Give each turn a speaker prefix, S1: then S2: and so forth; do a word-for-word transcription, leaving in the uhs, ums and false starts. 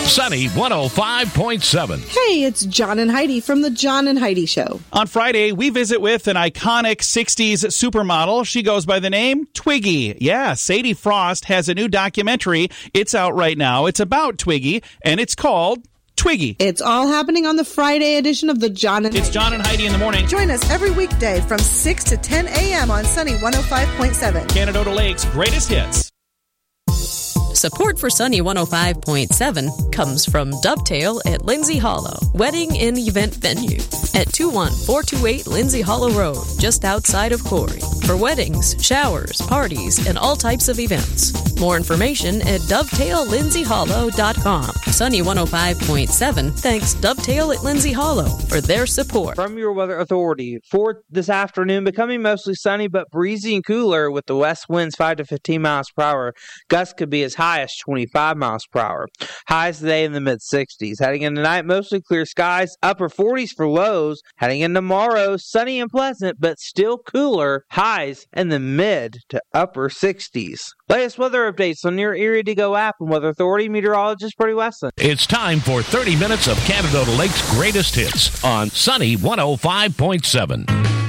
S1: Sunny one oh five point seven.
S2: Hey, it's John and Heidi from the John and Heidi Show.
S3: On Friday, we visit with an iconic sixties supermodel. She goes by the name Twiggy. Yeah, Sadie Frost has a new documentary. It's out right now. It's about Twiggy, and it's called Twiggy.
S2: It's all happening on the Friday edition of the John and
S3: It's John and Heidi in the morning.
S4: Join us every weekday from six to ten a.m. on Sunny one oh five point seven.
S3: Canadota Lake's greatest hits.
S5: Support for Sunny one oh five point seven comes from Dovetail at Lindsay Hollow, wedding and event venue at two one four two eight Lindsay Hollow Road, just outside of Corey, for weddings, showers, parties, and all types of events. More information at dovetail lindsay hollow dot com. Sunny one oh five point seven thanks Dovetail at Lindsay Hollow for their support.
S6: From your weather authority, for this afternoon, becoming mostly sunny but breezy and cooler with the west winds five to fifteen miles per hour. Gusts could be as high as twenty-five miles per hour. Highs today in the mid-sixties. Heading into tonight, mostly clear skies, upper forties for lows. Heading into tomorrow, sunny and pleasant, but still cooler. Highs in the mid to upper sixties. Latest weather updates on your Erie to Go app and Weather Authority meteorologist Brady Weston.
S1: It's time for thirty minutes of Canadota Lake's greatest hits on Sunny one oh five point seven.